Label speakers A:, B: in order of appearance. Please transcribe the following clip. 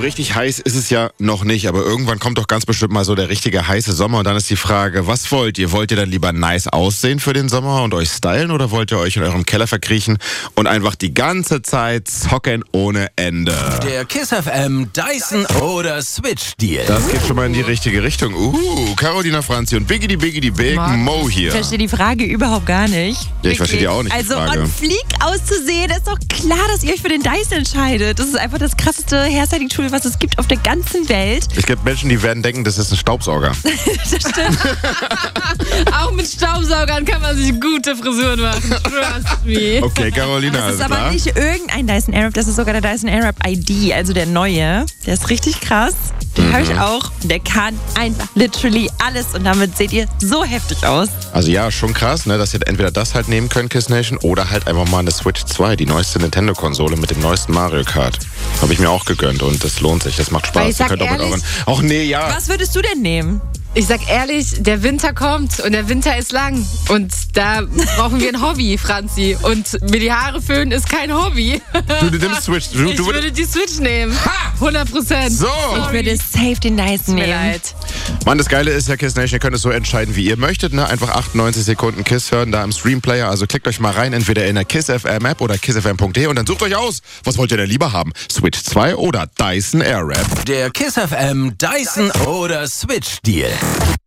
A: richtig heiß ist es ja noch nicht, aber irgendwann kommt doch ganz bestimmt mal so der richtige heiße Sommer und dann ist die Frage, was wollt ihr? Wollt ihr dann lieber nice aussehen für den Sommer und euch stylen oder wollt ihr euch in eurem Keller verkriechen und einfach die ganze Zeit zocken ohne Ende?
B: Der KISS FM Dyson oder Switch Deal.
A: Das geht schon mal in die richtige Richtung. Carolina Franzi und Biggity Big Mo hier.
C: Ich verstehe die Frage überhaupt gar nicht.
A: Ja, ich verstehe die auch nicht, die
C: Also
A: Frage.
C: on fleek auszusehen, ist doch klar, dass ihr euch für den Dyson entscheidet. Das ist einfach das krasseste Hairstyling-Tool, was es gibt auf der ganzen Welt.
A: Es gibt Menschen, die werden denken, das ist ein Staubsauger.
C: Das stimmt.
D: Auch mit Staubsaugern kann man sich gute Frisuren machen. Trust me.
A: Okay, Carolina,
C: Das ist
A: alles
C: aber
A: klar.
C: nicht irgendein Dyson Airwrap, das ist sogar der Dyson Airwrap ID, also der neue. Der ist richtig krass. Den habe ich auch. Der kann einfach literally alles und damit seht ihr so heftig aus.
A: Also ja, schon krass, ne, dass ihr entweder das halt nehmen könnt, Kiss Nation, oder halt einfach mal eine Switch 2, die neueste Nintendo-Konsole mit dem neuesten Mario Kart. Habe ich mir auch gegönnt und das lohnt sich, das macht
D: Weil
A: Spaß.
D: ich sag
A: Ihr könnt auch mit
D: ehrlich-
A: euren... Och nee, ja.
C: Was würdest du denn nehmen?
D: Ich sag ehrlich, der Winter kommt und der Winter ist lang. Und da brauchen wir ein Hobby, Franzi. Und mir die Haare föhnen ist kein Hobby.
A: Du nimmst Switch.
D: Ich würde die Switch nehmen. 100%.
A: So.
C: Ich würde safe den Dyson
D: Mir
C: nehmen.
D: leid.
A: Mann, das Geile ist ja, Kiss Nation, ihr könnt es so entscheiden, wie ihr möchtet, ne? Einfach 98 Sekunden Kiss hören, da im Streamplayer. Also klickt euch mal rein, entweder in der Kiss FM App oder kissfm.de und dann sucht euch aus, was wollt ihr denn lieber haben? Switch 2 oder Dyson Airwrap?
B: Der KISS FM Dyson oder Switch Deal.